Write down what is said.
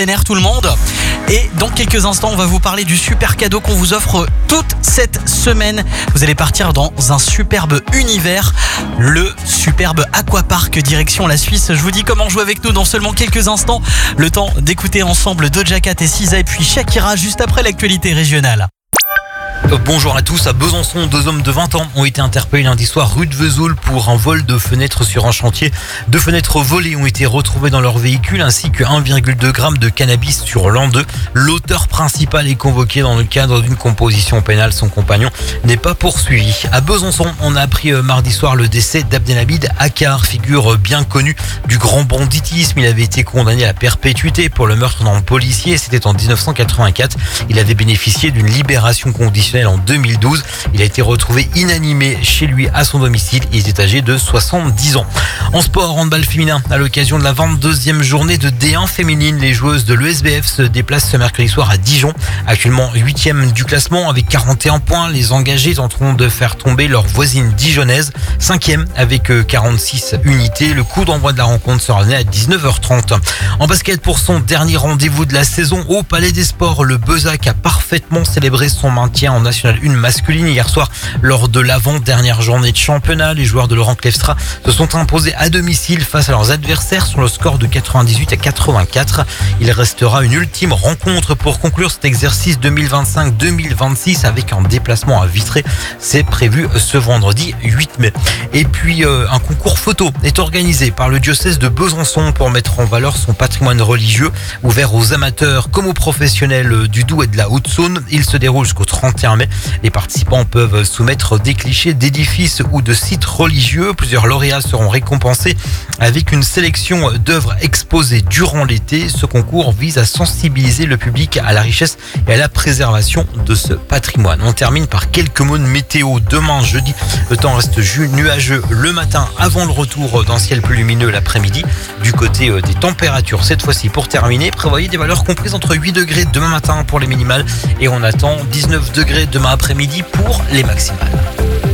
Vénère tout le monde. Et dans quelques instants, on va vous parler du super cadeau qu'on vous offre toute cette semaine. Vous allez partir dans un superbe univers, le superbe aquapark direction la Suisse. Je vous dis comment jouer avec nous dans seulement quelques instants. Le temps d'écouter ensemble Doja Cat et SZA et puis Shakira juste après l'actualité régionale. Bonjour à tous. À Besançon, 2 hommes de 20 ans ont été interpellés lundi soir rue de Vesoul pour un vol de fenêtres sur un chantier. 2 fenêtres volées ont été retrouvées dans leur véhicule ainsi que 1,2 g de cannabis sur l'an 2. L'auteur principal est convoqué dans le cadre d'une composition pénale. Son compagnon n'est pas poursuivi. À Besançon, on a appris mardi soir le décès d'Abdelhamid Akar, figure bien connue du grand banditisme. Il avait été condamné à la perpétuité pour le meurtre d'un policier. C'était en 1984. Il avait bénéficié d'une libération conditionnelle en 2012. Il a été retrouvé inanimé chez lui à son domicile. Il était âgé de 70 ans. En sport, handball féminin, à l'occasion de la 22e journée de D1 féminine, les joueuses de l'ESBF se déplacent ce mercredi soir à Dijon. Actuellement 8e du classement avec 41 points. Les engagés tenteront de faire tomber leur voisine dijonnaise. 5e avec 46 unités. Le coup d'envoi de la rencontre sera donné à 19h30. En basket, pour son dernier rendez-vous de la saison au Palais des Sports, le Bezac a parfaitement célébré son maintien en National 1 masculine hier soir lors de l'avant-dernière journée de championnat. Les joueurs de Laurent Clefstra se sont imposés à domicile face à leurs adversaires sur le score de 98-84. Il restera une ultime rencontre pour conclure cet exercice 2025-2026 avec un déplacement à Vitré. C'est prévu ce vendredi 8 mai. Et puis un concours photo est organisé par le diocèse de Besançon pour mettre en valeur son patrimoine religieux, ouvert aux amateurs comme aux professionnels du Doubs et de la Haute-Saône. Il se déroule jusqu'au 31 mai. Les participants peuvent soumettre des clichés d'édifices ou de sites religieux. Plusieurs lauréats seront récompensés avec une sélection d'œuvres exposées durant l'été. Ce concours vise à sensibiliser le public à la richesse et à la préservation de ce patrimoine. On termine par quelques mots de météo. Demain, jeudi, le temps reste nuageux le matin avant le retour d'un ciel plus lumineux l'après-midi. Du côté des températures, cette fois-ci pour terminer, prévoyez des valeurs comprises entre 8 degrés demain matin pour les minimales et on attend 19 degrés demain après-midi pour les maximales.